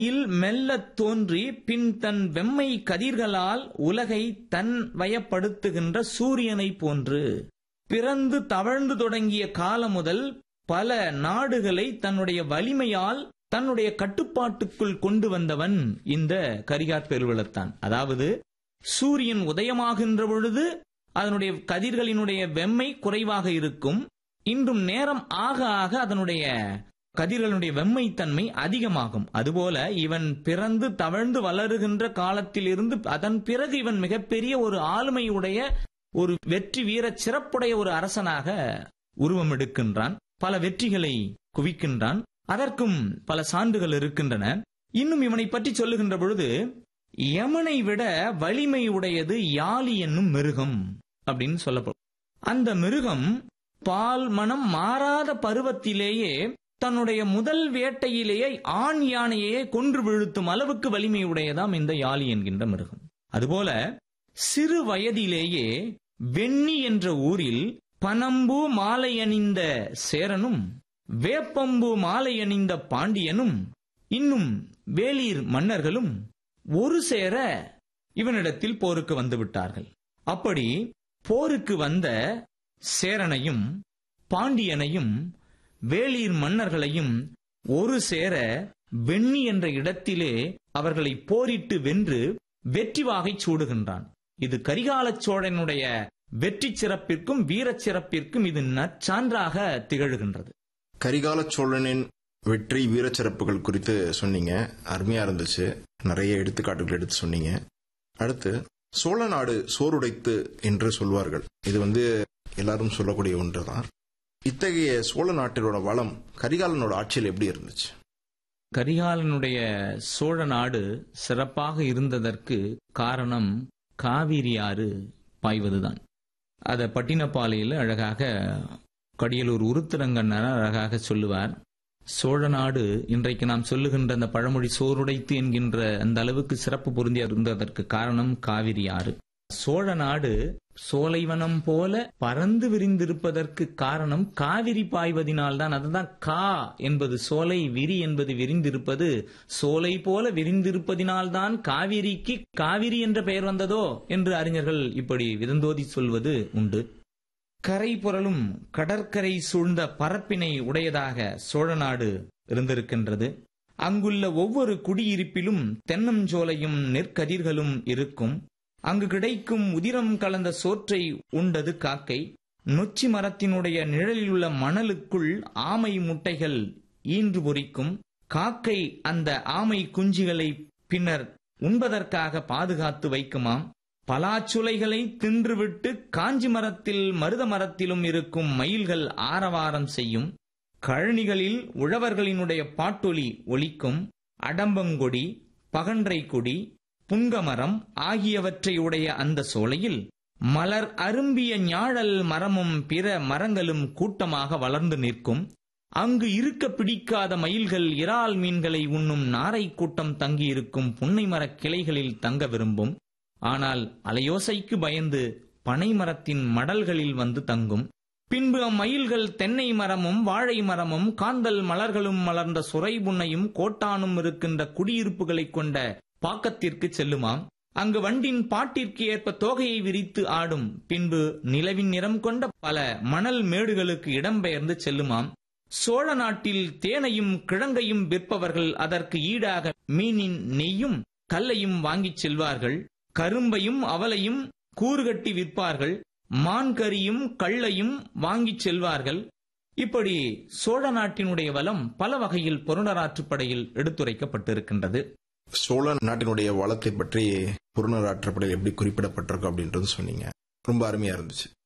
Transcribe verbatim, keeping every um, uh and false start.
இல் மெல்லத் தோன்றி பின் தன் வெம்மை கதிர்களால் உலகை தன் வயப்படுத்துகின்ற சூரியனை போன்று பிறந்து தவழ்ந்து தொடங்கிய காலம் முதல் பல நாடுகளை தன்னுடைய வலிமையால் தன்னுடைய கட்டுப்பாட்டுக்குள் கொண்டு வந்தவன் இந்த கரிகாற் பெருவளத்தான். அதாவது சூரியன் உதயமாகின்ற பொழுது அதனுடைய கதிர்களினுடைய வெம்மை குறைவாக இருக்கும். இன்றும் நேரம் ஆக ஆக அதனுடைய கதிர்களுடைய வெம்மைத்தன்மை அதிகமாகும். அதுபோல இவன் பிறந்து தவழ்ந்து வளருகின்ற காலத்திலிருந்து அதன் பிறகு இவன் மிகப்பெரிய ஒரு ஆளுமையுடைய ஒரு வெற்றி வீர சிறப்புடைய ஒரு அரசனாக உருவம் எடுக்கின்றான். பல வெற்றிகளை குவிக்கின்றான். அதற்கும் பல சான்றுகள் இருக்கின்றன. இன்னும் இவனை பற்றி சொல்லுகின்ற பொழுது யமனை விட வலிமை உடையது யாழி என்னும் மிருகம் அப்படின்னு சொல்லப்படும். அந்த மிருகம் பால் மனம் மாறாத பருவத்திலேயே தன்னுடைய முதல் வேட்டையிலேயே ஆண் யானையே கொன்று வீழ்த்தும் அளவுக்கு வலிமை உடையதாம் இந்த யாழி என்கின்ற மிருகம். அதுபோல சிறு வயதிலேயே வெண்ணி என்ற ஊரில் பனம்பூ மாலை அணிந்த சேரனும் வேப்பம்பூ மாலை அணிந்த பாண்டியனும் இன்னும் வேளிர் மன்னர்களும் ஒரு சேர இவனிடத்தில் போருக்கு வந்து விட்டார்கள். அப்படி போருக்கு வந்த சேரனையும் பாண்டியனையும் வேளிர் மன்னர்களையும் ஒரு சேர வெண்ணி என்ற இடத்திலே அவர்களை போரிட்டு வென்று வெற்றி வாகை சூடுகின்றான். இது கரிகால சோழனுடைய வெற்றி சிறப்பிற்கும் வீரச் சிறப்பிற்கும் இது நற்சான்றாக திகழ்கின்றது. கரிகால சோழனின் வெற்றி வீரச்சிறப்புகள் குறித்து சொன்னீங்க, அருமையா இருந்துச்சு. நிறைய எடுத்துக்காட்டுகள் எடுத்து சொன்னீங்க. அடுத்து சோழ நாடு சோறுடைத்து என்று சொல்வார்கள். இது வந்து எல்லாரும் சொல்லக்கூடிய ஒன்றுதான். இத்தகைய சோழ நாட்டினோட வளம் கரிகாலனோட ஆட்சியில் எப்படி இருந்துச்சு? கரிகாலனுடைய சோழ நாடு சிறப்பாக இருந்ததற்கு காரணம் காவிரி ஆறு பாய்வதுதான். அத பட்டினப்பாலையில் அழகாக கடியலூர் உருத்திரங்கண்ணர் அழகாக சொல்லுவார். சோழ நாடு இன்றைக்கு நாம் சொல்லுகின்ற அந்த பழமொழி சோறுடைத்து என்கின்ற அந்த அளவுக்கு சிறப்பு பொருந்திய இருந்ததற்கு காரணம் காவிரி ஆறு. சோழ நாடு சோலைவனம் போல பறந்து விரிந்திருப்பதற்கு காரணம் காவிரி பாய்வதினால்தான். அதுதான் கா என்பது சோலை, விரி என்பது விரிந்திருப்பது. சோலை போல விரிந்திருப்பதினால்தான் காவிரிக்கு காவிரி என்ற பெயர் வந்ததோ என்று அறிஞர்கள் இப்படி விதந்தோதி சொல்வது உண்டு. கரை புரளும் கடற்கரை சூழ்ந்த பரப்பினை உடையதாக சோழ நாடு இருந்திருக்கின்றது. அங்குள்ள ஒவ்வொரு குடியிருப்பிலும் தென்னஞ்சோலையும் நெற்கதிர்களும் இருக்கும். அங்கு கிடைக்கும் உதிரம் கலந்த சோற்றை உண்டது காக்கை. நொச்சி மரத்தினுடைய நிழலில் உள்ள மணலுக்குள் ஆமை முட்டைகள் ஈன்று பொறிக்கும். காக்கை அந்த ஆமை குஞ்சுகளை பின்னர் உண்பதற்காக பாதுகாத்து வைக்குமாம். பலாச்சுளைகளை தின்றுவிட்டு காஞ்சி மரத்தில் மருத மரத்திலும் இருக்கும் மயில்கள் ஆரவாரம் செய்யும். கழனிகளில் உழவர்களினுடைய பாட்டொலி ஒலிக்கும். அடம்பங்கொடி, பகன்றை கொடி, புங்கமரம் ஆகியவற்றை உடைய அந்த சோலையில் மலர் அரும்பிய ஞாழல் மரமும் பிற மரங்களும் கூட்டமாக வளர்ந்து நிற்கும். அங்கு இருக்க பிடிக்காத மயில்கள் இறால் மீன்களை உண்ணும் நாரை கூட்டம் தங்கியிருக்கும் புன்னை மரக் கிளைகளில் தங்க விரும்பும். ஆனால் அலையோசைக்கு பயந்து பனை மரத்தின் மடல்களில் வந்து தங்கும். பின்பு அம்மயில்கள் தென்னை மரமும் வாழை மரமும் காந்தல் மலர்களும் மலர்ந்த சுரை புன்னையும் கோட்டானும் இருக்கின்ற குடியிருப்புகளை கொண்ட பாக்கத்திற்கு செல்லுமாம். அங்கு வண்டின் பாட்டிற்கு ஏற்ப தோகையை விரித்து ஆடும். பின்பு நிலவின் நிறம் கொண்ட பல மணல் மேடுகளுக்கு இடம்பெயர்ந்து செல்லுமாம். சோழ நாட்டில் தேனையும் கிழங்கையும் விற்பவர்கள் அதற்கு ஈடாக மீனின் நெய்யும் கல்லையும் வாங்கிச் செல்வார்கள். கரும்பையும் அவலையும் கூறுகட்டி விற்பார்கள். மான்கரியும் கள்ளையும் வாங்கிச் செல்வார்கள். இப்படி சோழ நாட்டினுடைய வளம் பல வகையில் புறநராற்றுப்படையில் எடுத்துரைக்கப்பட்டிருக்கின்றது. சோழ நாட்டினுடைய வளத்தை பற்றி புறநராற்றுப்படையில் எப்படி குறிப்பிடப்பட்டிருக்கும் அப்படின்றது சொன்னீங்க. ரொம்ப அருமையா இருந்துச்சு.